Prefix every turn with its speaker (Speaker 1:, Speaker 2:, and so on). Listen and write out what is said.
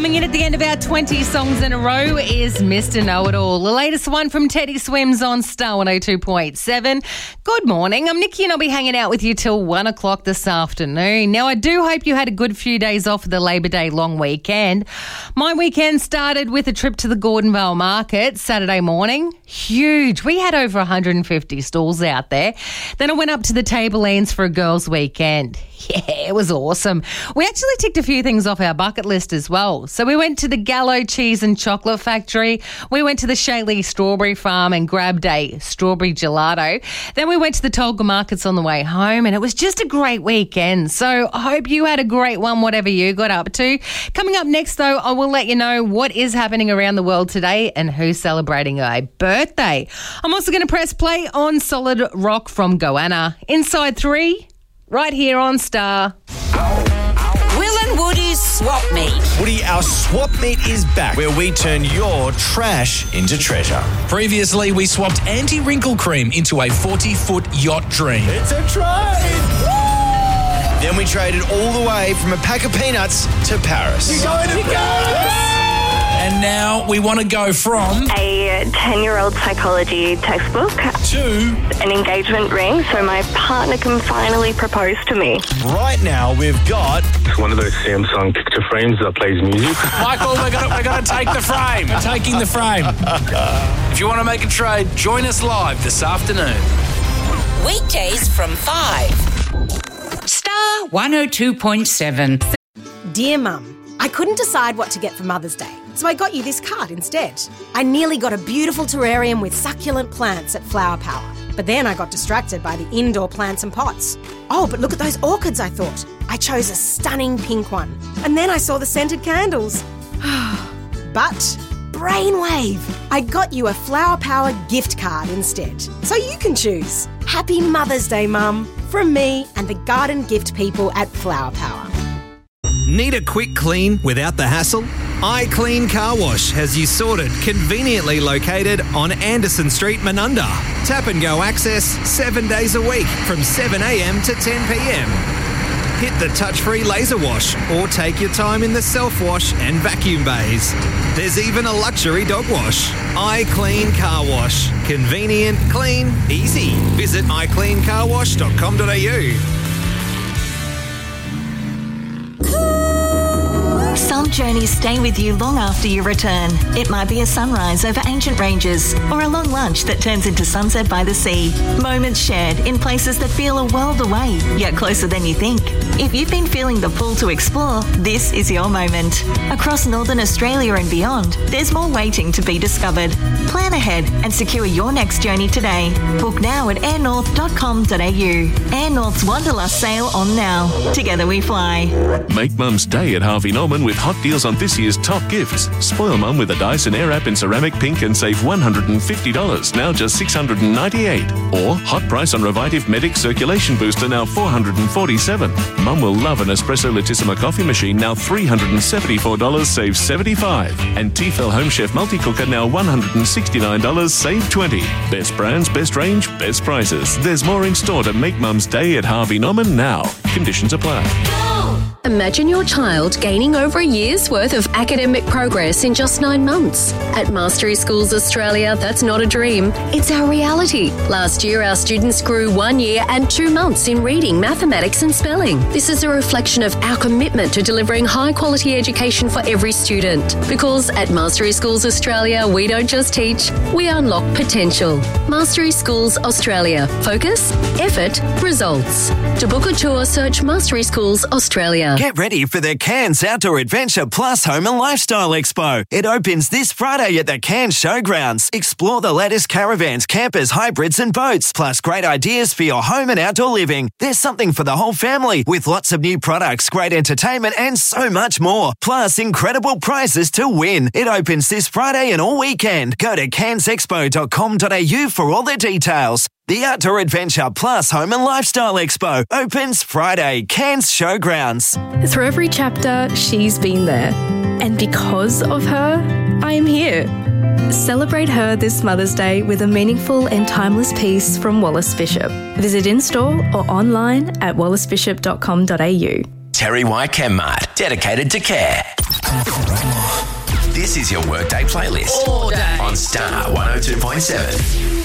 Speaker 1: Coming in at the end of our 20 songs in a row is Mr. Know-It-All. The latest one from Teddy Swims on Star 102.7. Good morning. I'm Nikki and I'll be hanging out with you till 1 o'clock this afternoon. Now, I do hope you had a good few days off for the Labor Day long weekend. My weekend started with a trip to the Gordonvale Market Saturday morning. Huge. We had over 150 stalls out there. Then I went up to the Tablelands for a girls' weekend. Yeah, it was awesome. We actually ticked a few things off our bucket list as well. So we went to the Gallo Cheese and Chocolate Factory. We went to the Shayley Strawberry Farm and grabbed a strawberry gelato. Then we went to the Tolga Markets on the way home, and it was just a great weekend. So I hope you had a great one, whatever you got up to. Coming up next, though, I will let you know what is happening around the world today and who's celebrating a birthday. I'm also going to press play on Solid Rock from Goanna. Inside 3, right here on Star.
Speaker 2: Will and Woody's Swap Meet.
Speaker 3: Woody, our Swap Meet is back, where we turn your trash into treasure.
Speaker 4: Previously, we swapped anti-wrinkle cream into a 40-foot yacht dream.
Speaker 3: It's a trade! Woo! Then we traded all the way from a pack of peanuts to Paris. You're going to Paris!
Speaker 4: And now we want to go from
Speaker 5: a 10-year-old psychology textbook
Speaker 4: to
Speaker 5: an engagement ring so my partner can finally propose to me.
Speaker 3: Right now, we've got
Speaker 6: one of those Samsung picture frames that plays music.
Speaker 4: Michael, we're going to take the frame. We're taking the frame. If you want to make a trade, join us live this afternoon.
Speaker 2: Weekdays from 5. Star 102.7.
Speaker 7: Dear Mum, I couldn't decide what to get for Mother's Day, so I got you this card instead. I nearly got a beautiful terrarium with succulent plants at Flower Power, but then I got distracted by the indoor plants and pots. Oh, but look at those orchids, I thought. I chose a stunning pink one, and then I saw the scented candles. But brainwave! I got you a Flower Power gift card instead, so you can choose. Happy Mother's Day, Mum, from me and the garden gift people at Flower Power.
Speaker 8: Need a quick clean without the hassle? iClean Car Wash has you sorted, conveniently located on Anderson Street, Menunda. Tap and go access 7 days a week from 7 a.m. to 10 p.m. Hit the touch-free laser wash or take your time in the self-wash and vacuum bays. There's even a luxury dog wash. iClean Car Wash. Convenient, clean, easy. Visit icleancarwash.com.au.
Speaker 9: Some journeys stay with you long after you return. It might be a sunrise over ancient ranges or a long lunch that turns into sunset by the sea. Moments shared in places that feel a world away, yet closer than you think. If you've been feeling the pull to explore, this is your moment. Across Northern Australia and beyond, there's more waiting to be discovered. Plan ahead and secure your next journey today. Book now at airnorth.com.au. Air North's Wanderlust sale on now. Together we fly.
Speaker 10: Make Mum's Day at Harvey Norman with hot deals on this year's top gifts. Spoil Mum with a Dyson Airwrap in ceramic pink and save $150, now just $698. Or hot price on Revitive Medic Circulation Booster, now $447. Mum will love an Espresso Latissima coffee machine, now $374, save $75. And Tefal Home Chef Multi-Cooker, now $169, save $20. Best brands, best range, best prices. There's more in store to make Mum's Day at Harvey Norman now. Conditions apply.
Speaker 11: Imagine your child gaining over a year's worth of academic progress in just 9 months. At Mastery Schools Australia, that's not a dream, it's our reality. Last year, our students grew 1 year and 2 months in reading, mathematics and spelling. This is a reflection of our commitment to delivering high-quality education for every student. Because at Mastery Schools Australia, we don't just teach, we unlock potential. Mastery Schools Australia. Focus, effort, results. To book a tour, search Mastery Schools Australia.
Speaker 12: Get ready for the Cairns Outdoor Adventure Plus Home and Lifestyle Expo. It opens this Friday at the Cairns Showgrounds. Explore the latest caravans, campers, hybrids and boats, plus great ideas for your home and outdoor living. There's something for the whole family with lots of new products, great entertainment and so much more. Plus incredible prizes to win. It opens this Friday and all weekend. Go to cairnsexpo.com.au for all the details. The Outdoor Adventure Plus Home and Lifestyle Expo opens Friday, Cairns Showgrounds.
Speaker 13: Through every chapter, she's been there. And because of her, I am here. Celebrate her this Mother's Day with a meaningful and timeless piece from Wallace Bishop. Visit in-store or online at wallacebishop.com.au.
Speaker 14: Terry White Chem Mart, dedicated to care. This is your Workday playlist
Speaker 1: All day.
Speaker 14: on Star 102.7.